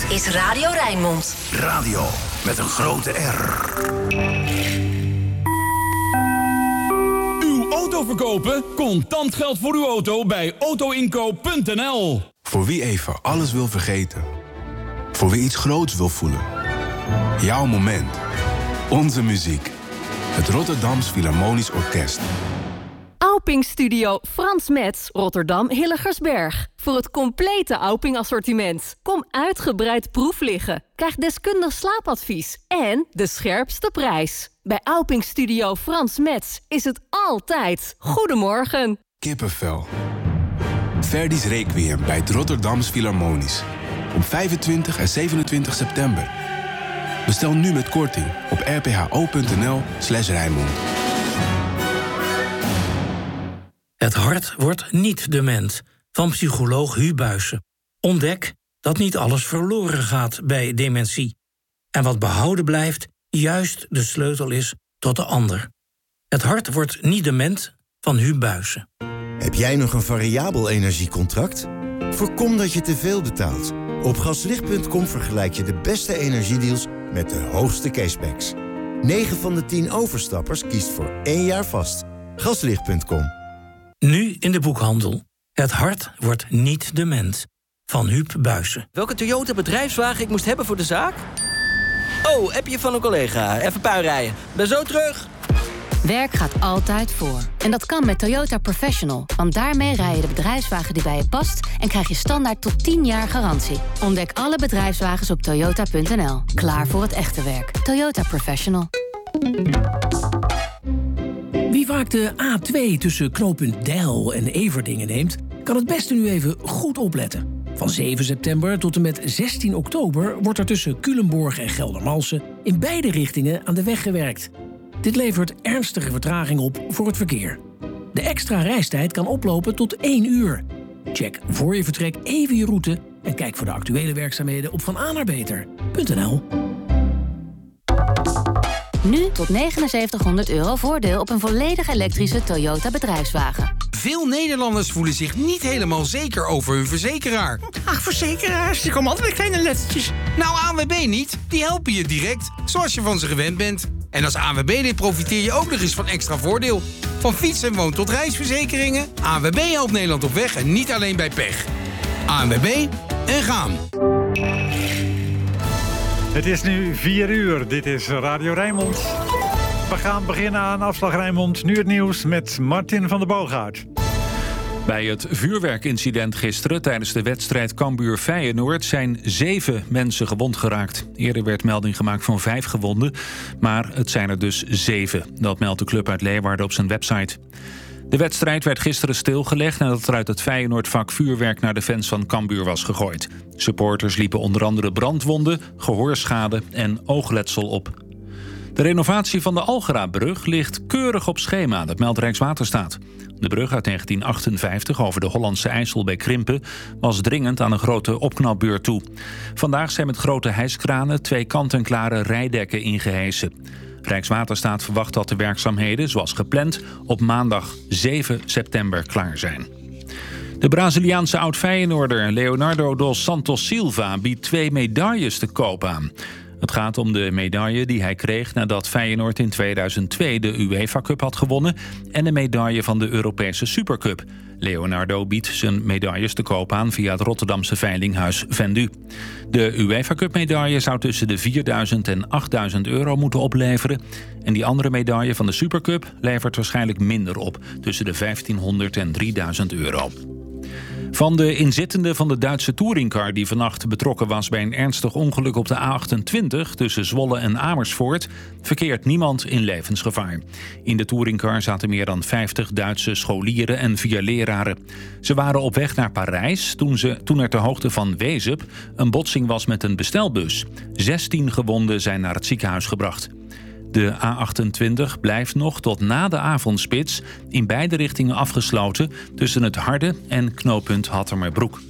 is Radio Rijnmond. Radio met een grote R. Uw auto verkopen? Contant geld voor uw auto bij autoinkoop.nl. Voor wie even alles wil vergeten. Voor wie iets groots wil voelen. Jouw moment. Onze muziek. Het Rotterdams Philharmonisch Orkest. Auping Studio Frans Metz, Rotterdam Hilligersberg. Voor het complete Auping assortiment. Kom uitgebreid proef liggen. Krijg deskundig slaapadvies. En de scherpste prijs. Bij Auping Studio Frans Metz is het altijd goedemorgen. Kippenvel. Verdi's Requiem bij het Rotterdams Philharmonisch. Op 25 en 27 september. Bestel nu met korting op rpho.nl/Rijnmond. Het hart wordt niet dement, van psycholoog Hu Buijsen. Ontdek dat niet alles verloren gaat bij dementie. En wat behouden blijft, juist de sleutel is tot de ander. Het hart wordt niet dement, van Hu Buijsen. Heb jij nog een variabel energiecontract? Voorkom dat je te veel betaalt. Op gaslicht.com vergelijk je de beste energiedeals met de hoogste cashbacks. 9 van de 10 overstappers kiest voor 1 jaar vast. Gaslicht.com. Nu in de boekhandel. Het hart wordt niet dement. Van Huub Buijsen. Welke Toyota bedrijfswagen ik moest hebben voor de zaak? Oh, appje van een collega. Even puin rijden. Ben zo terug. Werk gaat altijd voor. En dat kan met Toyota Professional. Want daarmee rij je de bedrijfswagen die bij je past en krijg je standaard tot 10 jaar garantie. Ontdek alle bedrijfswagens op toyota.nl. Klaar voor het echte werk. Toyota Professional. Wie vaak de A2 tussen knooppunt Deil en Everdingen neemt, kan het beste nu even goed opletten. Van 7 september tot en met 16 oktober wordt er tussen Culemborg en Geldermalsen in beide richtingen aan de weg gewerkt. Dit levert ernstige vertraging op voor het verkeer. De extra reistijd kan oplopen tot 1 uur. Check voor je vertrek even je route en kijk voor de actuele werkzaamheden op vananaarbeter.nl. Nu tot €7900 voordeel op een volledig elektrische Toyota bedrijfswagen. Veel Nederlanders voelen zich niet helemaal zeker over hun verzekeraar. Ach, verzekeraars, die komen altijd met kleine lettertjes. Nou, ANWB niet. Die helpen je direct, zoals je van ze gewend bent. En als ANWB-lid profiteer je ook nog eens van extra voordeel. Van fiets- en woon- tot reisverzekeringen. ANWB helpt Nederland op weg en niet alleen bij pech. ANWB en gaan. Het is nu 4 uur. Dit is Radio Rijnmond. We gaan beginnen aan Afslag Rijnmond. Nu het nieuws met Martin van der Boogaard. Bij het vuurwerkincident gisteren tijdens de wedstrijd Cambuur-Feyenoord zijn 7 mensen gewond geraakt. Eerder werd melding gemaakt van 5 gewonden, maar het zijn er dus 7. Dat meldt de club uit Leeuwarden op zijn website. De wedstrijd werd gisteren stilgelegd nadat er uit het Feyenoordvak vuurwerk naar de fans van Cambuur was gegooid. Supporters liepen onder andere brandwonden, gehoorschade en oogletsel op. De renovatie van de Algerabrug ligt keurig op schema, dat meldt Rijkswaterstaat. De brug uit 1958 over de Hollandse IJssel bij Krimpen was dringend aan een grote opknapbeurt toe. Vandaag zijn met grote hijskranen 2 kant-en-klare rijdekken ingehesen. Rijkswaterstaat verwacht dat de werkzaamheden, zoals gepland, op maandag 7 september klaar zijn. De Braziliaanse oud-Feyenoorder Leonardo dos Santos Silva biedt 2 medailles te koop aan. Het gaat om de medaille die hij kreeg nadat Feyenoord in 2002 de UEFA Cup had gewonnen en de medaille van de Europese Supercup. Leonardo biedt zijn medailles te koop aan via het Rotterdamse veilinghuis Vendu. De UEFA Cup medaille zou tussen de 4.000 en 8.000 euro moeten opleveren. En die andere medaille van de Supercup levert waarschijnlijk minder op, tussen de 1.500 en 3.000 euro. Van de inzittenden van de Duitse touringcar die vannacht betrokken was bij een ernstig ongeluk op de A28 tussen Zwolle en Amersfoort verkeert niemand in levensgevaar. In de touringcar zaten meer dan 50 Duitse scholieren en 4 leraren. Ze waren op weg naar Parijs toen er ter hoogte van Wezep een botsing was met een bestelbus. 16 gewonden zijn naar het ziekenhuis gebracht. De A28 blijft nog tot na de avondspits in beide richtingen afgesloten tussen het Harde en knooppunt Hattermerbroek.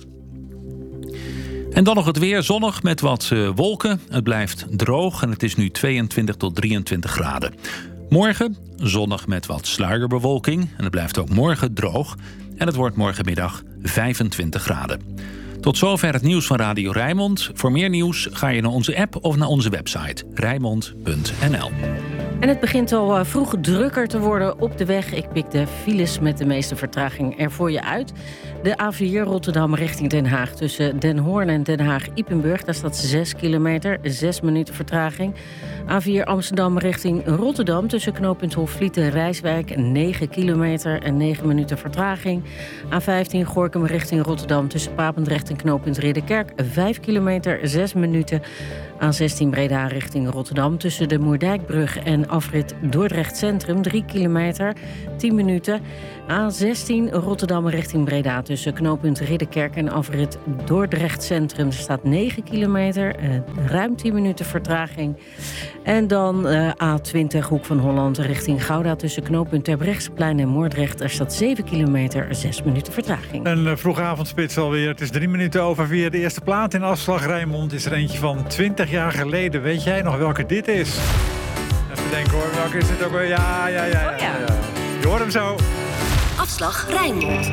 En dan nog het weer, zonnig met wat wolken. Het blijft droog en het is nu 22 tot 23 graden. Morgen zonnig met wat sluierbewolking en het blijft ook morgen droog. En het wordt morgenmiddag 25 graden. Tot zover het nieuws van Radio Rijnmond. Voor meer nieuws ga je naar onze app of naar onze website rijnmond.nl. En het begint al vroeg drukker te worden op de weg. Ik pik de files met de meeste vertraging er voor je uit. De A4 Rotterdam richting Den Haag tussen Den Hoorn en Den Haag-Ypenburg. Daar staat 6 kilometer, 6 minuten vertraging. A4 Amsterdam richting Rotterdam tussen knooppunt Hofvliet en Rijswijk. 9 kilometer en 9 minuten vertraging. A15 Gorinchem richting Rotterdam tussen Papendrecht en knooppunt Ridderkerk. 5 kilometer, 6 minuten. A16 Breda richting Rotterdam tussen de Moerdijkbrug en afrit Dordrecht Centrum. 3 kilometer, 10 minuten. A16 Rotterdam richting Breda tussen knooppunt Ridderkerk en afrit Dordrecht Centrum. Er staat 9 kilometer, ruim 10 minuten vertraging. En dan A20 Hoek van Holland richting Gouda tussen knooppunt Terbrechtseplein en Moordrecht. Er staat 7 kilometer, 6 minuten vertraging. Een vroege avondspits alweer. Het is 3 minuten over 4. De eerste plaat in Afslag Rijnmond is er eentje van 20 jaar geleden. Weet jij nog welke dit is? Even denken hoor, welke is dit ook weer? Ja. Je hoort hem zo. Afslag Rijnmond.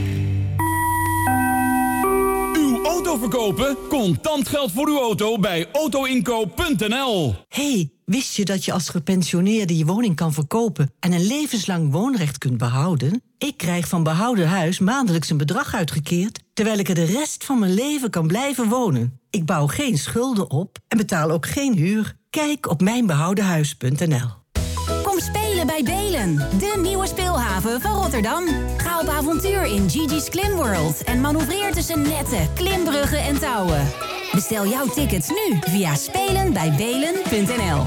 Uw auto verkopen? Contant geld voor uw auto bij autoinkoop.nl. Hey, wist je dat je als gepensioneerde je woning kan verkopen en een levenslang woonrecht kunt behouden? Ik krijg van Behouden Huis maandelijks een bedrag uitgekeerd, terwijl ik er de rest van mijn leven kan blijven wonen. Ik bouw geen schulden op en betaal ook geen huur. Kijk op mijnbehoudenhuis.nl. Kom spelen bij Belen, de nieuwe speelhaven van Rotterdam. Ga op avontuur in Gigi's Klim World en manoeuvreer tussen netten, klimbruggen en touwen. Bestel jouw tickets nu via spelenbijbelen.nl.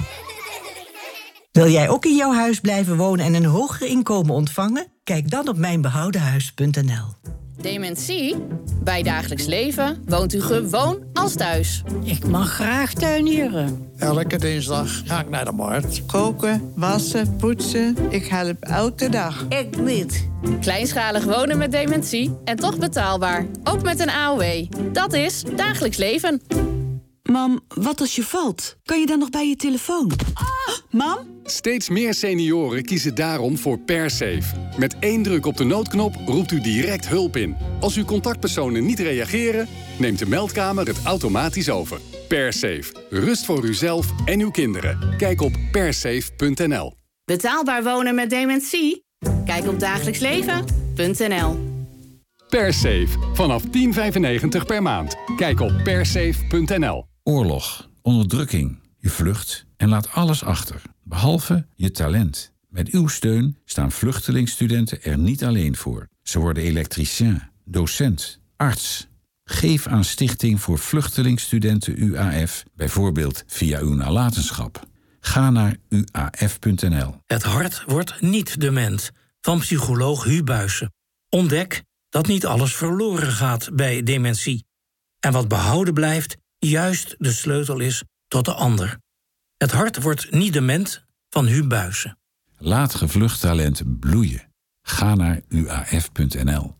Wil jij ook in jouw huis blijven wonen en een hoger inkomen ontvangen? Kijk dan op mijnbehoudenhuis.nl. Dementie? Bij dagelijks leven woont u gewoon als thuis. Ik mag graag tuinieren. Elke dinsdag ga ik naar de markt. Koken, wassen, poetsen. Ik help elke dag. Ik niet. Kleinschalig wonen met dementie en toch betaalbaar. Ook met een AOW. Dat is dagelijks leven. Mam, wat als je valt? Kan je dan nog bij je telefoon? Mam? Steeds meer senioren kiezen daarom voor PerSafe. Met 1 druk op de noodknop roept u direct hulp in. Als uw contactpersonen niet reageren, neemt de meldkamer het automatisch over. PerSafe. Rust voor uzelf en uw kinderen. Kijk op persafe.nl. Betaalbaar wonen met dementie? Kijk op dagelijksleven.nl. PerSafe. Vanaf €10,95 per maand. Kijk op persafe.nl. Oorlog, onderdrukking, je vlucht en laat alles achter, behalve je talent. Met uw steun staan vluchtelingstudenten er niet alleen voor. Ze worden elektricien, docent, arts. Geef aan Stichting voor Vluchtelingstudenten UAF, bijvoorbeeld via uw nalatenschap. Ga naar uaf.nl. Het hart wordt niet dement, van psycholoog Hu Buijsen. Ontdek dat niet alles verloren gaat bij dementie. En wat behouden blijft, juist de sleutel is tot de ander. Het hart wordt niet dement, van Hu Buijsen. Laat gevlucht talent bloeien. Ga naar uaf.nl.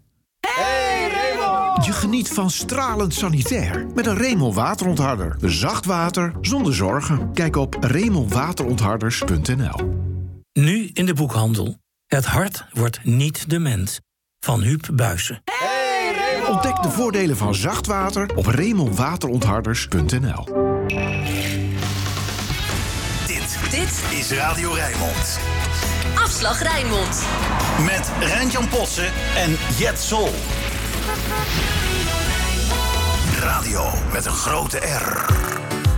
Je geniet van stralend sanitair met een Remel waterontharder. Zacht water zonder zorgen. Kijk op remelwaterontharders.nl. Nu in de boekhandel. Het hart wordt niet dement, van Huub Buijsen. Ontdek de voordelen van zacht water op remelwaterontharders.nl. Dit is Radio Rijnmond. Afslag Rijnmond. Met Rijntjan Potsen en Jet Sol. Radio met een grote R.